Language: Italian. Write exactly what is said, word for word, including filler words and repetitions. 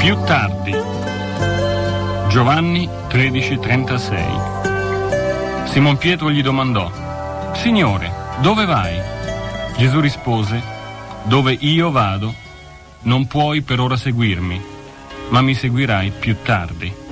Più tardi. Giovanni tredici trentasei. Simon Pietro gli domandò: Signore, dove vai? Gesù rispose: dove io vado, non puoi per ora seguirmi, ma mi seguirai più tardi.